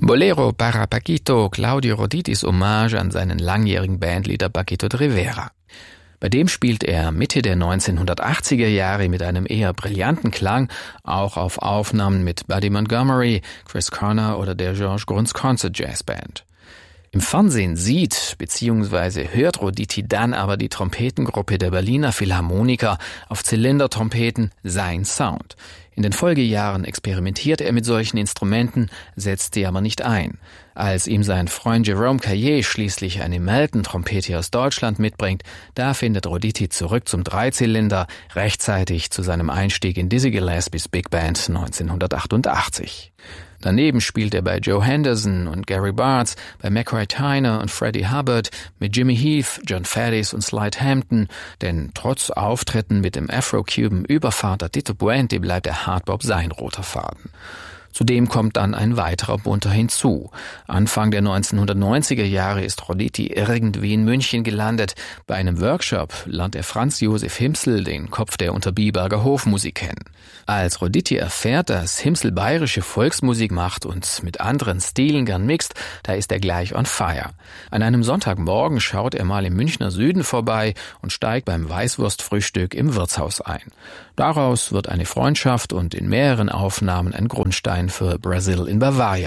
Bolero para Paquito, Claudio Roditis Hommage an seinen langjährigen Bandleader Paquito D'Rivera. Bei dem spielt er Mitte der 1980er Jahre mit einem eher brillanten Klang auch auf Aufnahmen mit Buddy Montgomery, Chris Corner oder der George Gruntz Concert Jazz Band. Im Fernsehen sieht bzw. hört Roditi dann aber die Trompetengruppe der Berliner Philharmoniker auf Zylindertrompeten sein Sound. In den Folgejahren experimentiert er mit solchen Instrumenten, setzt die aber nicht ein. Als ihm sein Freund Jerome Caillé schließlich eine Melton-Trompete aus Deutschland mitbringt, da findet Roditi zurück zum Dreizylinder, rechtzeitig zu seinem Einstieg in Dizzy Gillespies Big Band 1988. Daneben spielt er bei Joe Henderson und Gary Bartz, bei McCoy Tyner und Freddie Hubbard, mit Jimmy Heath, John Faddis und Slide Hampton, denn trotz Auftritten mit dem Afro-Cuban-Übervater Tito Puente bleibt der Hardbop sein roter Faden. Zudem kommt dann ein weiterer Bunter hinzu. Anfang der 1990er Jahre ist Roditi irgendwie in München gelandet. Bei einem Workshop lernt er Franz Josef Himsl, den Kopf der Unterbiberger Hofmusik, kennen. Als Roditi erfährt, dass Himsl bayerische Volksmusik macht und mit anderen Stilen gern mixt, da ist er gleich on fire. An einem Sonntagmorgen schaut er mal im Münchner Süden vorbei und steigt beim Weißwurstfrühstück im Wirtshaus ein. Daraus wird eine Freundschaft und in mehreren Aufnahmen ein Grundstein für Brazil in Bavaria.